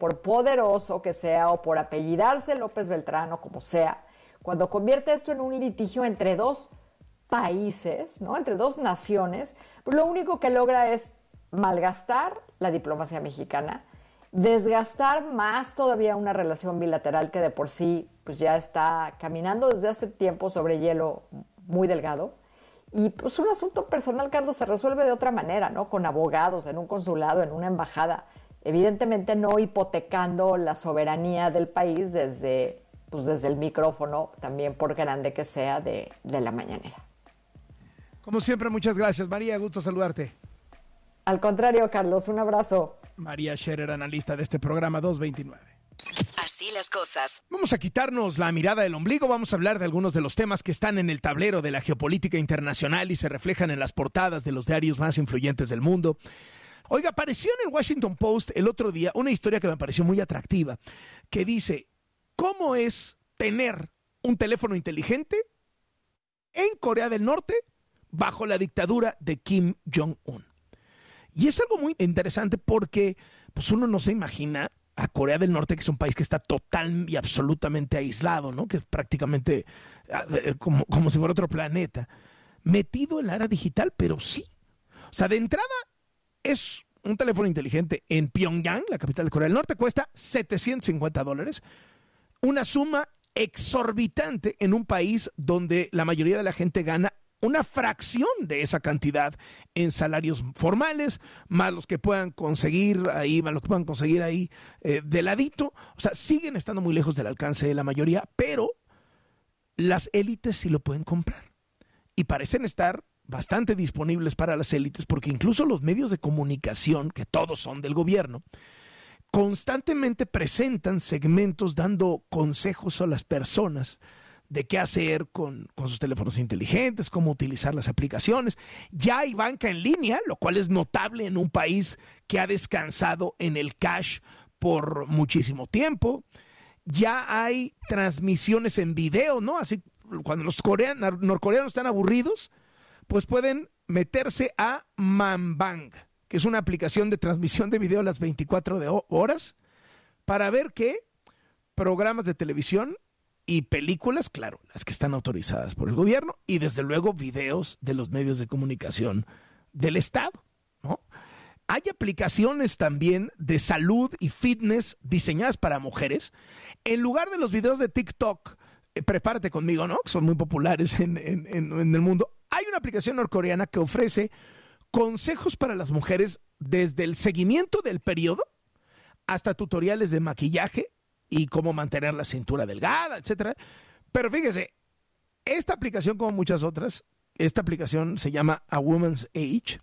por poderoso que sea o por apellidarse López Beltrán o como sea, cuando convierte esto en un litigio entre dos países, ¿no? Entre dos naciones, pues lo único que logra es malgastar la diplomacia mexicana, desgastar más todavía una relación bilateral que de por sí pues ya está caminando desde hace tiempo sobre hielo muy delgado. Y pues un asunto personal, Carlos, se resuelve de otra manera, ¿no? Con abogados, en un consulado, en una embajada. Evidentemente no hipotecando la soberanía del país desde el micrófono, también por grande que sea, de la mañanera. Como siempre, muchas gracias, María. Gusto saludarte. Al contrario, Carlos, un abrazo. María Scherer, analista de este programa 229. Así las cosas. Vamos a quitarnos la mirada del ombligo, vamos a hablar de algunos de los temas que están en el tablero de la geopolítica internacional y se reflejan en las portadas de los diarios más influyentes del mundo. Oiga, apareció en el Washington Post el otro día una historia que me pareció muy atractiva, que dice, ¿cómo es tener un teléfono inteligente en Corea del Norte bajo la dictadura de Kim Jong-un? Y es algo muy interesante porque pues uno no se imagina a Corea del Norte, que es un país que está total y absolutamente aislado, ¿no? Que es prácticamente como si fuera otro planeta, metido en la era digital, pero sí. O sea, de entrada es un teléfono inteligente en Pyongyang, la capital de Corea del Norte, cuesta $750, una suma exorbitante en un país donde la mayoría de la gente gana una fracción de esa cantidad en salarios formales, más los que puedan conseguir ahí, de ladito. O sea, siguen estando muy lejos del alcance de la mayoría, pero las élites sí lo pueden comprar. Y parecen estar bastante disponibles para las élites, porque incluso los medios de comunicación, que todos son del gobierno, constantemente presentan segmentos dando consejos a las personas de qué hacer con sus teléfonos inteligentes, cómo utilizar las aplicaciones. Ya hay banca en línea, lo cual es notable en un país que ha descansado en el cash por muchísimo tiempo. Ya hay transmisiones en video, ¿no? Así, cuando los norcoreanos están aburridos, pues pueden meterse a Manbang, que es una aplicación de transmisión de video a las 24 horas, para ver qué programas de televisión y películas, claro, las que están autorizadas por el gobierno, y desde luego videos de los medios de comunicación del Estado, ¿no? Hay aplicaciones también de salud y fitness diseñadas para mujeres. En lugar de los videos de TikTok, prepárate conmigo, ¿no? Que son muy populares en el mundo. Hay una aplicación norcoreana que ofrece consejos para las mujeres desde el seguimiento del periodo hasta tutoriales de maquillaje y cómo mantener la cintura delgada, etcétera. Pero fíjese, esta aplicación, como muchas otras, esta aplicación se llama A Woman's Age.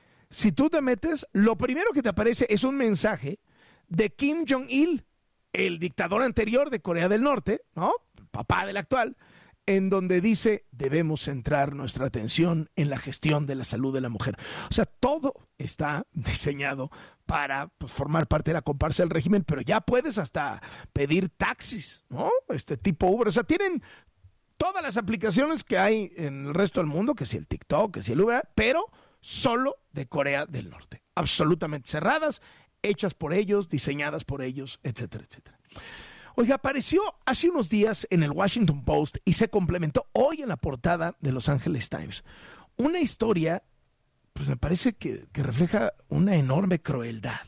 Si tú te metes, lo primero que te aparece es un mensaje de Kim Jong-il, el dictador anterior de Corea del Norte, ¿no? Papá del actual, en donde dice, debemos centrar nuestra atención en la gestión de la salud de la mujer. O sea, todo está diseñado para pues, formar parte de la comparsa del régimen, pero ya puedes hasta pedir taxis, ¿no? Tipo Uber. O sea, tienen todas las aplicaciones que hay en el resto del mundo, que si el TikTok, que si el Uber, pero solo de Corea del Norte. Absolutamente cerradas, hechas por ellos, diseñadas por ellos, etcétera, etcétera. Oiga, apareció hace unos días en el Washington Post y se complementó hoy en la portada de Los Angeles Times. Una historia, pues me parece que refleja una enorme crueldad.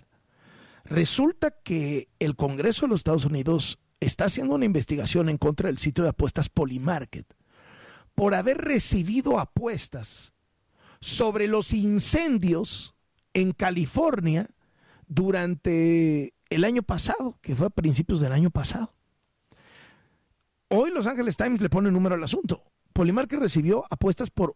Resulta que el Congreso de los Estados Unidos está haciendo una investigación en contra del sitio de apuestas Polymarket por haber recibido apuestas sobre los incendios en California durante el año pasado, que fue a principios del año pasado. Hoy Los Angeles Times le pone número al asunto. Polymarket recibió apuestas por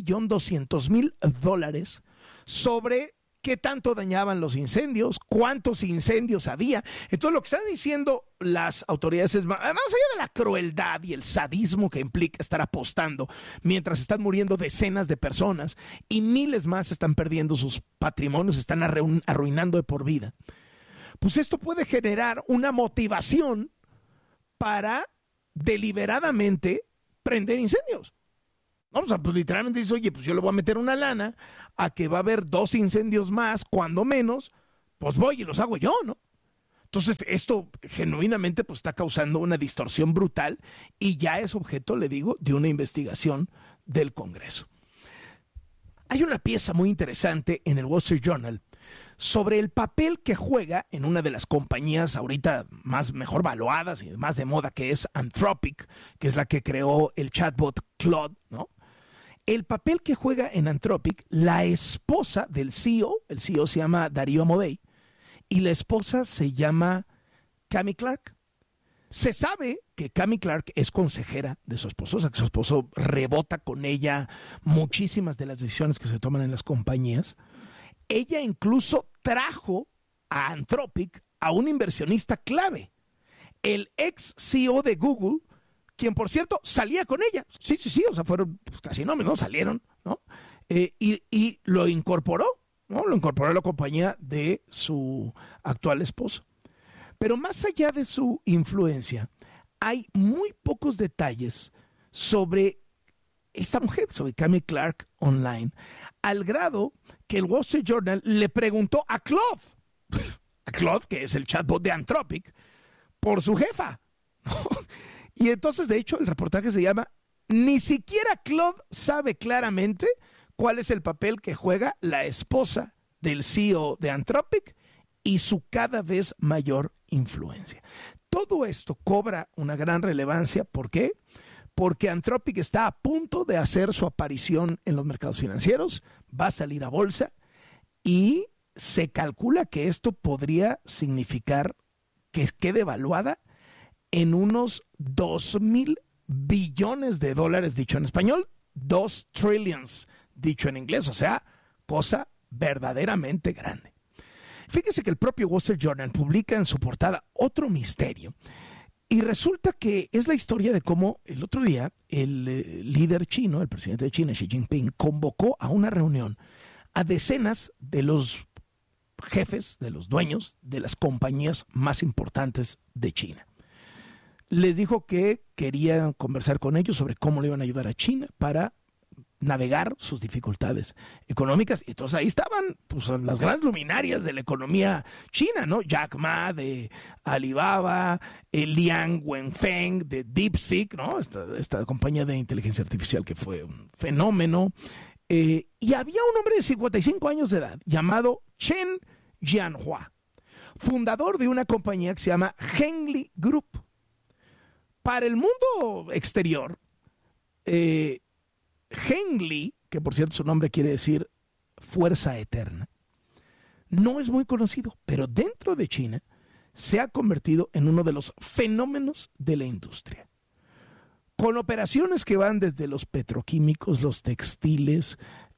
$1,200,000 sobre qué tanto dañaban los incendios, cuántos incendios había. Entonces lo que están diciendo las autoridades es, más allá de la crueldad y el sadismo que implica estar apostando mientras están muriendo decenas de personas y miles más están perdiendo sus patrimonios, están arruinando de por vida, pues esto puede generar una motivación para deliberadamente prender incendios. No, o sea, pues literalmente dice, oye, pues yo le voy a meter una lana a que va a haber 2 incendios más, cuando menos, pues voy y los hago yo, ¿no? Entonces, esto genuinamente pues, está causando una distorsión brutal y ya es objeto, le digo, de una investigación del Congreso. Hay una pieza muy interesante en el Wall Street Journal sobre el papel que juega en una de las compañías ahorita mejor valuadas y más de moda, que es Anthropic, que es la que creó el chatbot Claude, ¿no? El papel que juega en Anthropic la esposa del CEO, el CEO se llama Darío Amodei, y la esposa se llama Cami Clark. Se sabe que Cami Clark es consejera de su esposo, o sea, que su esposo rebota con ella muchísimas de las decisiones que se toman en las compañías. Ella incluso trajo a Anthropic a un inversionista clave, el ex CEO de Google, quien, por cierto, salía con ella. Sí, o sea, fueron pues, casi no salieron, ¿no? Y lo incorporó, ¿no? Lo incorporó a la compañía de su actual esposo. Pero más allá de su influencia, hay muy pocos detalles sobre esta mujer, sobre Cami Clark online, al grado que el Wall Street Journal le preguntó a Claude, que es el chatbot de Anthropic, por su jefa. Y entonces, de hecho, el reportaje se llama "Ni siquiera Claude sabe claramente cuál es el papel que juega la esposa del CEO de Anthropic y su cada vez mayor influencia". Todo esto cobra una gran relevancia. ¿Por qué? Porque Anthropic está a punto de hacer su aparición en los mercados financieros, va a salir a bolsa y se calcula que esto podría significar que quede evaluada en unos 2,000 billones de dólares, dicho en español, 2 trillions, dicho en inglés, o sea, cosa verdaderamente grande. Fíjese que el propio Wall Street Journal publica en su portada otro misterio, y resulta que es la historia de cómo el otro día el líder chino, el presidente de China, Xi Jinping, convocó a una reunión a decenas de los jefes, de los dueños de las compañías más importantes de China. Les dijo que querían conversar con ellos sobre cómo le iban a ayudar a China para navegar sus dificultades económicas. Y entonces ahí estaban pues, las grandes luminarias de la economía china, ¿no? Jack Ma de Alibaba, Liang Wenfeng de DeepSeek, ¿no? Esta compañía de inteligencia artificial que fue un fenómeno. Y había un hombre de 55 años de edad llamado Chen Jianhua, fundador de una compañía que se llama Hengli Group. Para el mundo exterior, Hengli, que por cierto su nombre quiere decir fuerza eterna, no es muy conocido, pero dentro de China se ha convertido en uno de los fenómenos de la industria. Con operaciones que van desde los petroquímicos, los textiles,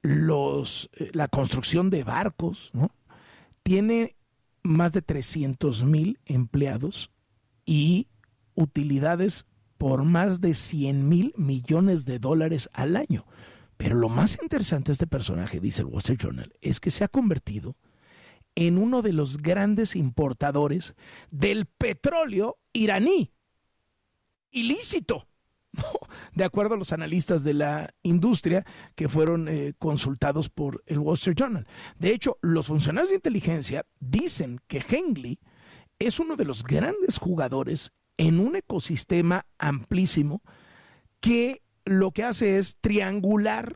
la construcción de barcos, ¿no? Tiene más de 300,000 empleados y utilidades por más de 100,000 millones de dólares al año. Pero lo más interesante de este personaje, dice el Wall Street Journal, es que se ha convertido en uno de los grandes importadores del petróleo iraní, ilícito, de acuerdo a los analistas de la industria que fueron consultados por el Wall Street Journal. De hecho, los funcionarios de inteligencia dicen que Hengli es uno de los grandes jugadores en un ecosistema amplísimo que lo que hace es triangular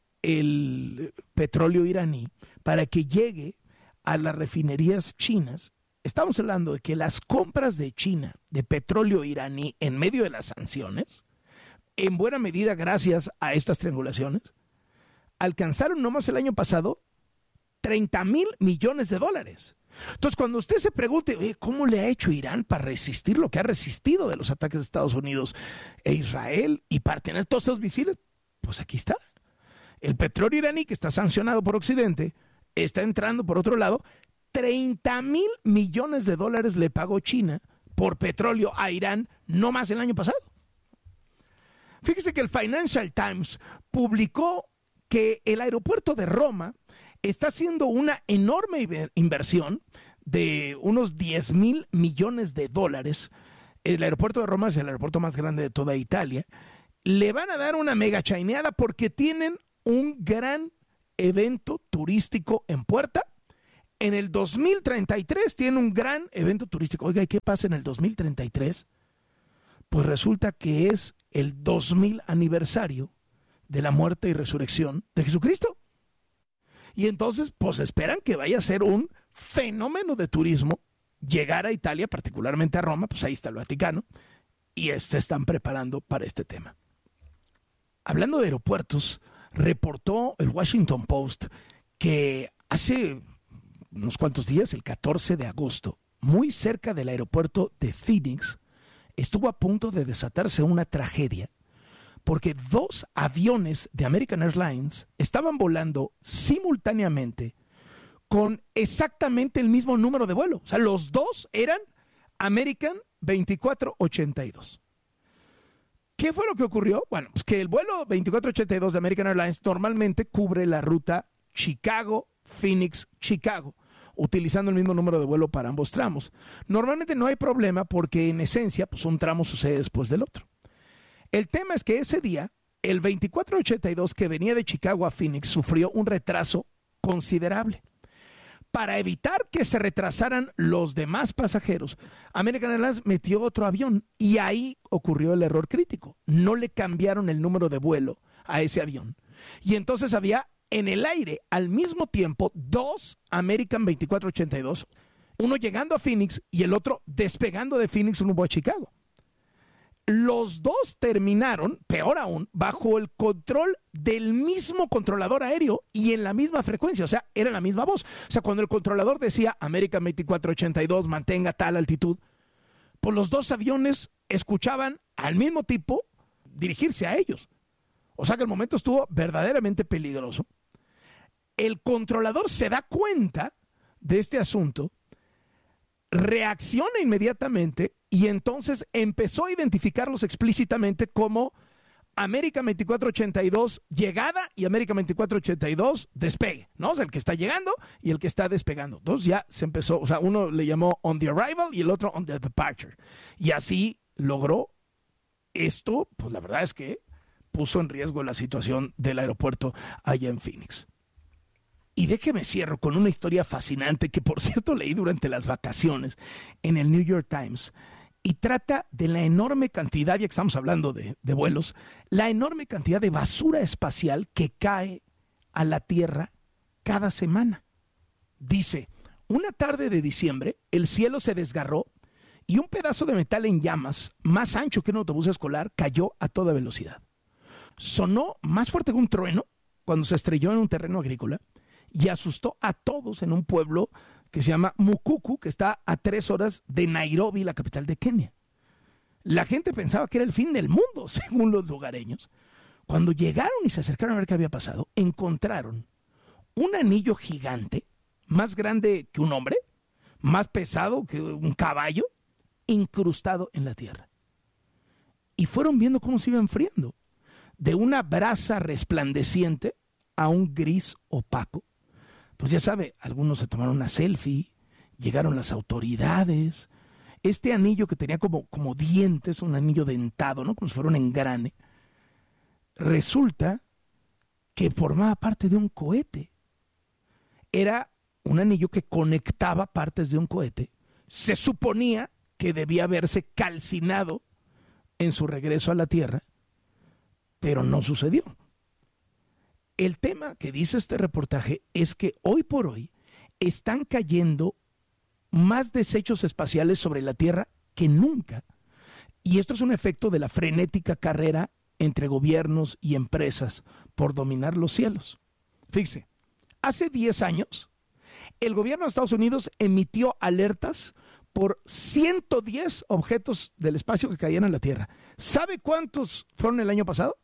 el petróleo iraní para que llegue a las refinerías chinas. Estamos hablando de que las compras de China de petróleo iraní en medio de las sanciones, en buena medida gracias a estas triangulaciones, alcanzaron nomás el año pasado 30,000 millones de dólares. Entonces, cuando usted se pregunte, oye, ¿cómo le ha hecho Irán para resistir lo que ha resistido de los ataques de Estados Unidos e Israel y para tener todos esos misiles? Pues aquí está. El petróleo iraní que está sancionado por Occidente está entrando por otro lado. 30,000 millones de dólares le pagó China por petróleo a Irán no más el año pasado. Fíjese que el Financial Times publicó que el aeropuerto de Roma está haciendo una enorme inversión de unos 10,000 millones de dólares. El aeropuerto de Roma es el aeropuerto más grande de toda Italia. Le van a dar una mega chaineada porque tienen un gran evento turístico en puerta en el 2033 tiene un gran evento turístico. Oiga, ¿y qué pasa en el 2033? Pues resulta que es el 2000 aniversario de la muerte y resurrección de Jesucristo. Y entonces, pues esperan que vaya a ser un fenómeno de turismo llegar a Italia, particularmente a Roma, pues ahí está el Vaticano, y se están preparando para este tema. Hablando de aeropuertos, reportó el Washington Post que hace unos cuantos días, el 14 de agosto, muy cerca del aeropuerto de Phoenix, estuvo a punto de desatarse una tragedia porque 2 aviones de American Airlines estaban volando simultáneamente con exactamente el mismo número de vuelo. O sea, los dos eran American 2482. ¿Qué fue lo que ocurrió? Bueno, pues que el vuelo 2482 de American Airlines normalmente cubre la ruta Chicago-Phoenix-Chicago, utilizando el mismo número de vuelo para ambos tramos. Normalmente no hay problema porque en esencia pues un tramo sucede después del otro. El tema es que ese día, el 2482 que venía de Chicago a Phoenix sufrió un retraso considerable. Para evitar que se retrasaran los demás pasajeros, American Airlines metió otro avión y ahí ocurrió el error crítico. No le cambiaron el número de vuelo a ese avión. Y entonces había en el aire al mismo tiempo 2 American 2482, uno llegando a Phoenix y el otro despegando de Phoenix rumbo a Chicago. Los dos terminaron, peor aún, bajo el control del mismo controlador aéreo y en la misma frecuencia, o sea, era la misma voz. O sea, cuando el controlador decía American 2482 mantenga tal altitud, pues los dos aviones escuchaban al mismo tipo dirigirse a ellos. O sea que el momento estuvo verdaderamente peligroso. El controlador se da cuenta de este asunto, reacciona inmediatamente y entonces empezó a identificarlos explícitamente como American 2482 llegada y American 2482 despegue, ¿no? O sea, el que está llegando y el que está despegando. Entonces ya se empezó, o sea, uno le llamó on the arrival y el otro on the departure. Y así logró esto, pues la verdad es que puso en riesgo la situación del aeropuerto allá en Phoenix. Y déjeme cierro con una historia fascinante que, por cierto, leí durante las vacaciones en el New York Times y trata de la enorme cantidad, ya que estamos hablando de vuelos, la enorme cantidad de basura espacial que cae a la Tierra cada semana. Dice, una tarde de diciembre, el cielo se desgarró y un pedazo de metal en llamas, más ancho que un autobús escolar, cayó a toda velocidad. Sonó más fuerte que un trueno cuando se estrelló en un terreno agrícola y asustó a todos en un pueblo que se llama Mukuku, que está a 3 horas de Nairobi, la capital de Kenia. La gente pensaba que era el fin del mundo, según los lugareños. Cuando llegaron y se acercaron a ver qué había pasado, encontraron un anillo gigante, más grande que un hombre, más pesado que un caballo, incrustado en la tierra. Y fueron viendo cómo se iba enfriando, de una brasa resplandeciente a un gris opaco. Pues ya sabe, algunos se tomaron una selfie, llegaron las autoridades. Este anillo que tenía como dientes, un anillo dentado, ¿no? Como si fuera un engrane, resulta que formaba parte de un cohete. Era un anillo que conectaba partes de un cohete. Se suponía que debía haberse calcinado en su regreso a la Tierra, pero no sucedió. El tema que dice este reportaje es que hoy por hoy están cayendo más desechos espaciales sobre la Tierra que nunca. Y esto es un efecto de la frenética carrera entre gobiernos y empresas por dominar los cielos. Fíjese, hace 10 años, el gobierno de Estados Unidos emitió alertas por 110 objetos del espacio que caían a la Tierra. ¿Sabe cuántos fueron el año pasado?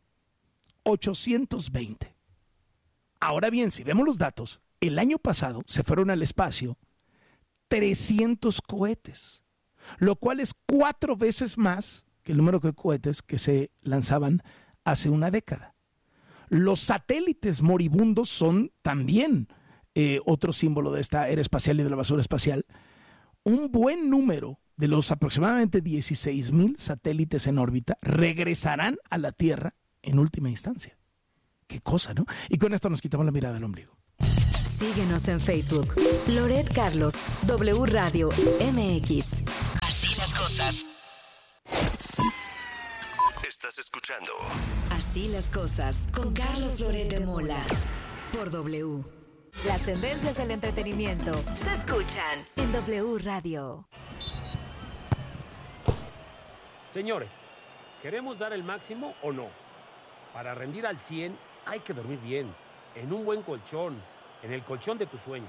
820. Ahora bien, si vemos los datos, el año pasado se fueron al espacio 300 cohetes, lo cual es 4 veces más que el número de cohetes que se lanzaban hace una década. Los satélites moribundos son también otro símbolo de esta era espacial y de la basura espacial. Un buen número de los aproximadamente 16,000 satélites en órbita regresarán a la Tierra en última instancia. Qué cosa, ¿no? Y con esto nos quitamos la mirada del ombligo. Síguenos en Facebook. Loret Carlos, W Radio MX. Así las cosas. Estás escuchando Así las cosas con Carlos Loret de Mola por W. Las tendencias del entretenimiento se escuchan en W Radio. Señores, ¿queremos dar el máximo o no? Para rendir al 100 hay que dormir bien, en un buen colchón, en el colchón de tus sueños.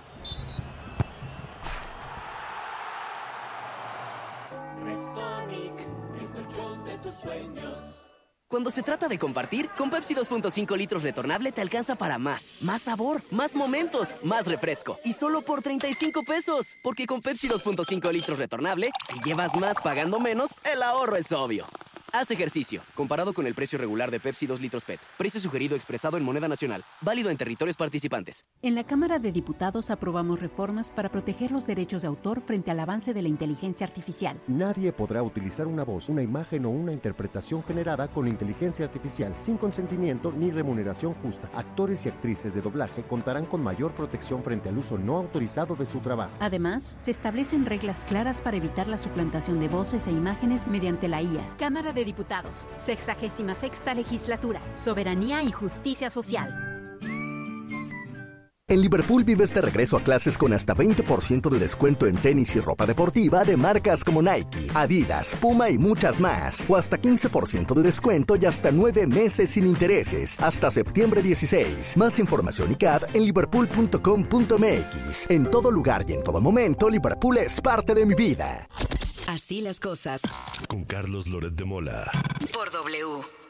Restonic, el colchón de tus sueños. Cuando se trata de compartir, con Pepsi 2.5 litros retornable te alcanza para más. Más sabor, más momentos, más refresco. Y solo por 35 pesos. Porque con Pepsi 2.5 litros retornable, si llevas más pagando menos, el ahorro es obvio. Haz ejercicio. Comparado con el precio regular de Pepsi 2 litros PET. Precio sugerido expresado en moneda nacional. Válido en territorios participantes. En la Cámara de Diputados aprobamos reformas para proteger los derechos de autor frente al avance de la inteligencia artificial. Nadie podrá utilizar una voz, una imagen o una interpretación generada con inteligencia artificial sin consentimiento ni remuneración justa. Actores y actrices de doblaje contarán con mayor protección frente al uso no autorizado de su trabajo. Además, se establecen reglas claras para evitar la suplantación de voces e imágenes mediante la IA. Cámara de Diputados, 66ª Legislatura, Soberanía y Justicia Social. En Liverpool vives de regreso a clases con hasta 20% de descuento en tenis y ropa deportiva de marcas como Nike, Adidas, Puma y muchas más. O hasta 15% de descuento y hasta 9 meses sin intereses, hasta septiembre 16. Más información y CAD en liverpool.com.mx. En todo lugar y en todo momento, Liverpool es parte de mi vida. Así las cosas. con Carlos Loret de Mola Por W.